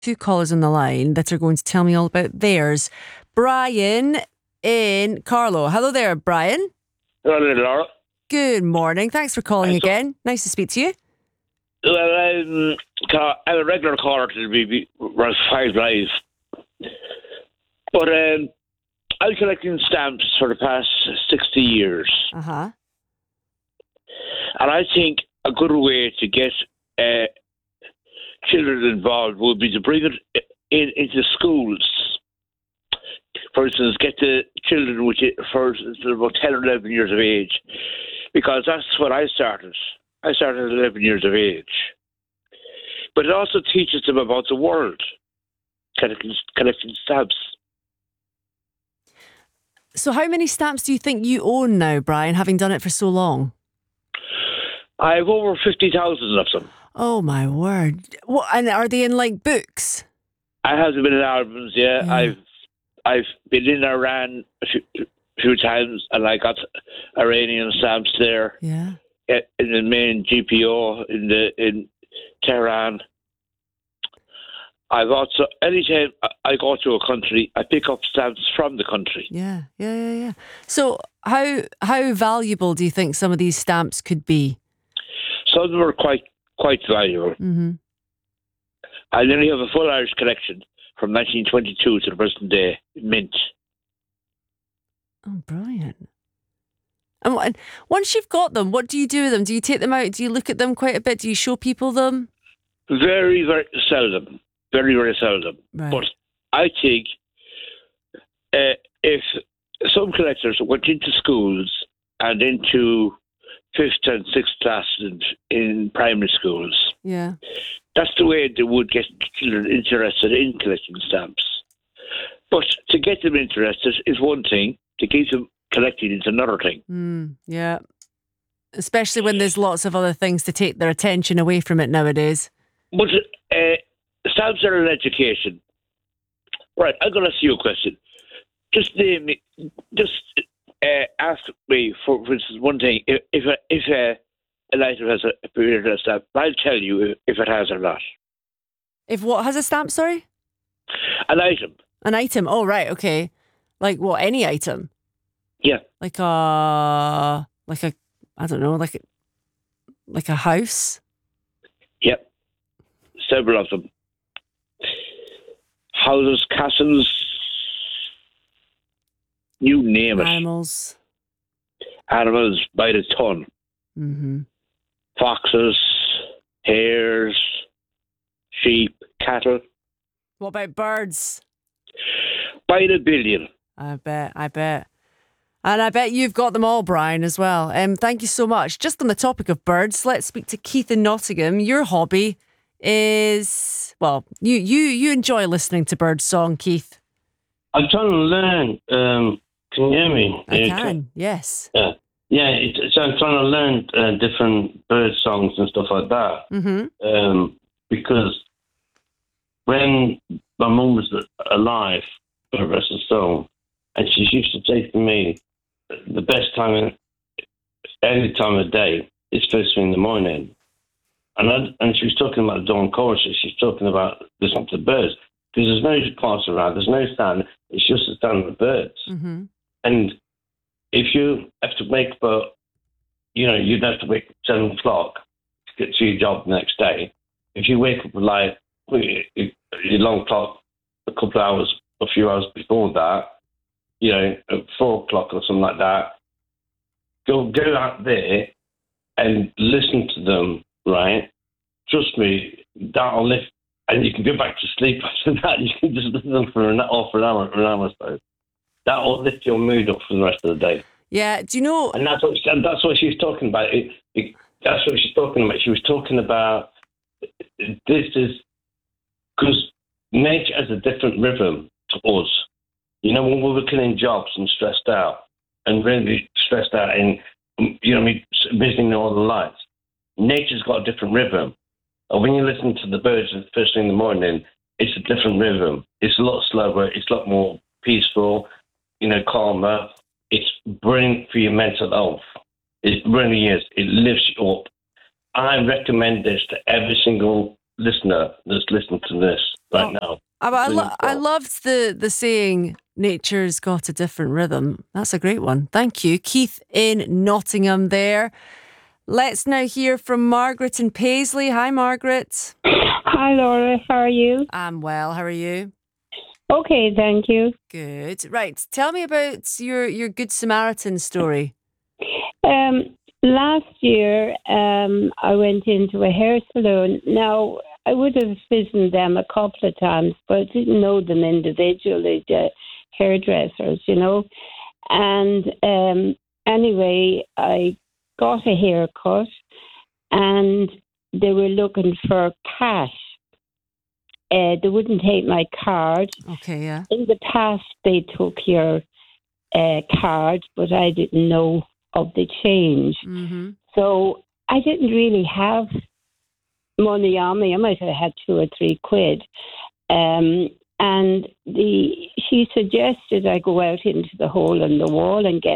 Two callers on the line that are going to tell me all about theirs. Brian in Carlow. Hello there, Brian. Hello, Laura. Good morning. Thanks for calling again. Nice to speak to you. Well, I'm a regular caller to the Five Live. But I'm collecting stamps for the past 60 years. Uh-huh. And I think a good way to get children involved would be to bring it into schools. For instance, get the children for about 10 or 11 years of age. Because that's when I started. I started at 11 years of age. But it also teaches them about the world, collecting stamps. So how many stamps do you think you own now, Brian, having done it for so long? I have over 50,000 of them. Oh, my word. What, and are they in, like, books? I have them in albums, yeah. I've been in Iran a few times, and I got Iranian stamps there. Yeah. In the main GPO in Tehran. I've also, anytime I go to a country, I pick up stamps from the country. Yeah. So how valuable do you think some of these stamps could be? Some of them are quite valuable. Mm-hmm. I nearly have a full Irish collection from 1922 to the present day, mint. Oh, brilliant. And once you've got them, what do you do with them? Do you take them out? Do you look at them quite a bit? Do you show people them? Very, very seldom. Very, very seldom. Right. But I think if some collectors went into schools and into 5th and 6th classes in primary schools, yeah, that's the way they would get children interested in collecting stamps. But to get them interested is one thing. To keep them collecting is another thing. Yeah. Especially when there's lots of other things to take their attention away from it nowadays. But stamps are an education. Right, I'm going to ask you a question. Just name me, ask me, for instance, one thing. If an item has a period of stamp, I'll tell you if it has or not. If what has a stamp, sorry? An item. An item, oh, right, okay. Like what, any item? Yeah. Like a house? Yep. Several of them. Houses, castles, you name it. Animals by the ton. Mm-hmm. Foxes, hares, sheep, cattle. What about birds? By the billion. I bet. And I bet you've got them all, Brian, as well. Thank you so much. Just on the topic of birds, let's speak to Keith in Nottingham. Your hobby is, well, you enjoy listening to bird song, Keith. I'm trying to learn. Can you hear me? I can, yes. Yeah. So I'm trying to learn different bird songs and stuff like that. Mm-hmm. Because when my mum was alive, for the rest of the soul, and she used to say to me, the best time, any time of day, is first thing in the morning. And she was talking about the dawn chorus. She's talking about listening to the birds. Because there's no class around, there's no sound, it's just the sound of the birds. Mm-hmm. And if you have to wake up, you'd have to wake up at 7 o'clock to get to your job the next day. If you wake up like your long clock a couple of hours, a few hours before that, at 4 o'clock or something like that, go out there and listen to them, right? Trust me, that'll lift, and you can go back to sleep after that. You can just listen to them for an hour or so. That'll lift your mood up for the rest of the day. Yeah, do you know? And that's what she was talking about. That's what she's talking about. She was talking about this is because nature has a different rhythm to us. When we're working in jobs and stressed out, and really stressed out, and visiting all the lights, nature's got a different rhythm. And when you listen to the birds first thing in the morning, it's a different rhythm. It's a lot slower. It's a lot more peaceful. Calmer. It's brilliant for your mental health. It really is. It lifts you up. I recommend this to every single listener that's listening to this right now. I loved the saying, nature's got a different rhythm. That's a great one. Thank you. Keith in Nottingham there. Let's now hear from Margaret in Paisley. Hi, Margaret. Hi, Laura. How are you? I'm well. How are you? Okay, thank you. Good. Right. Tell me about your Good Samaritan story. Last year, I went into a hair salon. Now, I would have visited them a couple of times, but I didn't know them individually, the hairdressers, you know. And anyway, I got a haircut, and they were looking for cash. They wouldn't take my card. Okay, yeah. In the past, they took your card, but I didn't know of the change. Mm-hmm. So I didn't really have money on me. I might have had 2 or 3 quid. And she suggested I go out into the hole in the wall and get